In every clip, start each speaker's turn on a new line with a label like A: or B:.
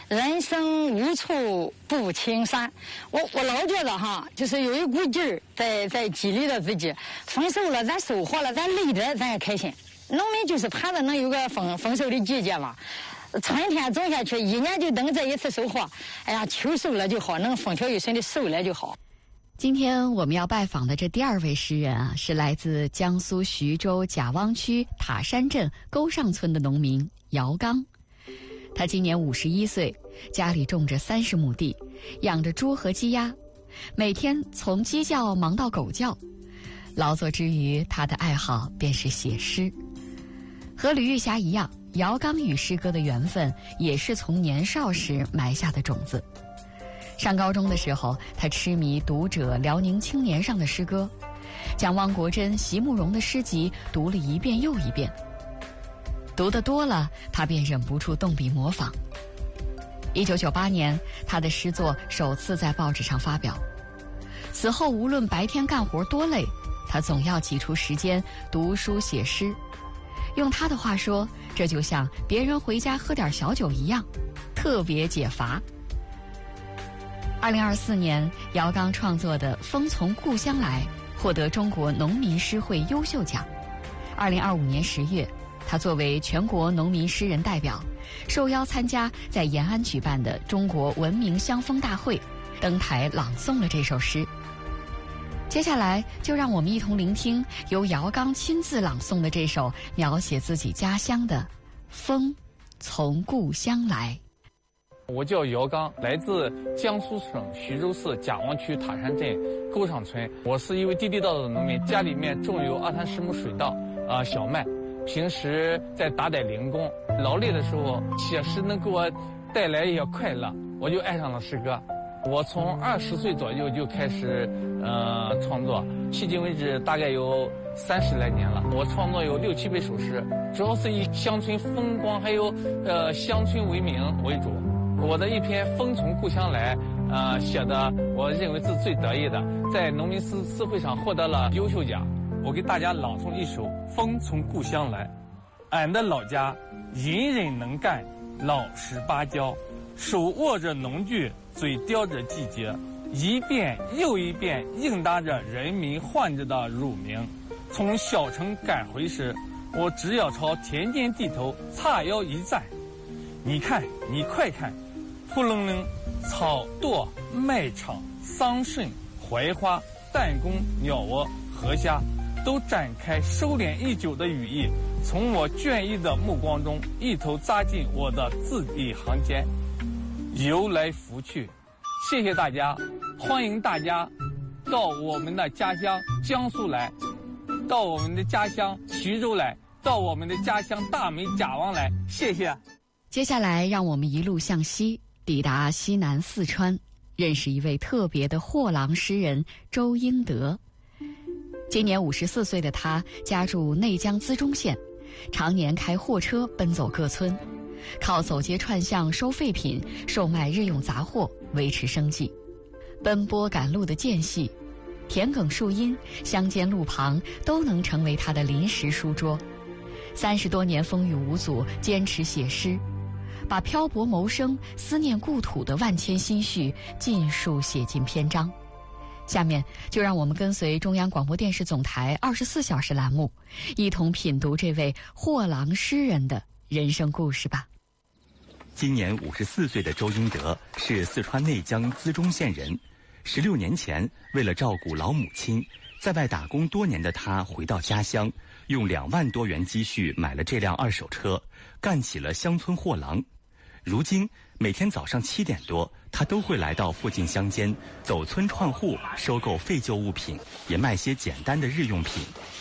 A: 人生无处不青山。我老觉得哈，就是有一股劲儿在激励着自己。丰收了，咱收获了，咱累着咱也开心。农民就是盼着能有个丰收的季节嘛。春天种下去，一年就等这一次收获。哎呀，秋收了就好，能风调雨顺的收了就好。
B: 今天我们要拜访的这第二位诗人啊，是来自江苏徐州贾汪区塔山镇沟上村的农民姚刚。他今年51岁，家里种着30亩地，养着猪和鸡鸭，每天从鸡叫忙到狗叫。劳作之余，他的爱好便是写诗。和吕玉霞一样，姚刚与诗歌的缘分也是从年少时埋下的种子。上高中的时候，他痴迷《读者》《辽宁青年》上的诗歌，将汪国真、席慕容的诗集读了一遍又一遍。读得多了，他便忍不住动笔模仿。1998年，他的诗作首次在报纸上发表。此后，无论白天干活多累，他总要挤出时间读书写诗。用他的话说，这就像别人回家喝点小酒一样，特别解乏。2024年，姚刚创作的《风从故乡来》获得中国农民诗会优秀奖。2025年10月，他作为全国农民诗人代表，受邀参加在延安举办的中国文明乡风大会，登台朗诵了这首诗。接下来，就让我们一同聆听由姚刚亲自朗诵的这首描写自己家乡的《风从故乡来》。
C: 我叫姚刚，来自江苏省徐州市贾汪区塔山镇沟上村。我是一位地地道道的农民，家里面种有2-30亩水稻，小麦。平时在打点零工，劳累的时候写诗能给我带来一些快乐，我就爱上了诗歌。我从20岁左右就开始创作，迄今为止大概有30来年了。我创作有6-700首诗，主要是以乡村风光还有乡村为名为主。我的一篇《风从故乡来》写的，我认为是最得意的，在农民诗会上获得了优秀奖。我给大家朗诵一首《风从故乡来》。俺的老家隐忍能干，老实巴交，手握着农具，嘴叼着季节，一遍又一遍应答着人民唤着的乳名。从小城赶回时，我只要朝田间地头叉腰一站，你看，你快看，扑棱棱，草垛、麦场、桑葚、槐花、弹弓、鸟窝、河虾，都展开收敛已久的羽翼，从我倦意的目光中一头扎进我的字里行间，游来拂去。谢谢大家，欢迎大家到我们的家乡江苏来，到我们的家乡徐州来，到我们的家乡大美贾汪来，谢谢。
B: 接下来，让我们一路向西，抵达西南四川，认识一位特别的货郎诗人周英德。今年54岁的他，家住内江资中县，常年开货车奔走各村，靠走街串巷收废品、售卖日用杂货维持生计。奔波赶路的间隙，田埂树荫、乡间路旁都能成为他的临时书桌。30多年风雨无阻，坚持写诗，把漂泊谋生、思念故土的万千心绪尽数写进篇章。下面就让我们跟随中央广播电视总台24小时栏目，一同品读这位货郎诗人的人生故事吧。
D: 今年54岁的周英德是四川内江资中县人。16年前，为了照顾老母亲，在外打工多年的他回到家乡，用2万多元积蓄买了这辆2手车，干起了乡村货郎。如今每天早上7点多，他都会来到附近乡间，走村串户，收购废旧物品，也卖些简单的日用品。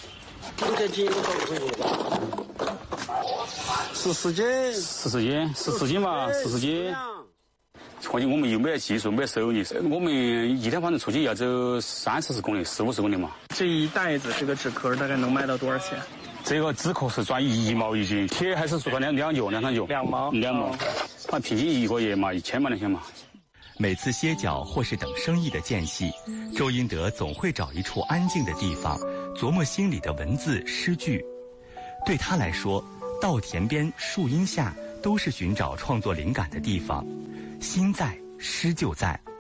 E: 14斤嘛，14斤。况且我们又没有技术，没有收入，我们一天反正出去要走30-40公里，40-50公里嘛。
F: 这一袋子这个纸壳大概能卖到多少钱？
E: 这个纸壳是赚1毛1斤，铁还是说2角2趟油
F: ，2毛，
E: 反正平均1个月嘛，1000嘛2000嘛。
D: 每次歇脚或是等生意的间隙，周英德总会找一处安静的地方，琢磨心里的文字诗句。对他来说，稻田边、树荫下都是寻找创作灵感的地方。 心在，诗就在。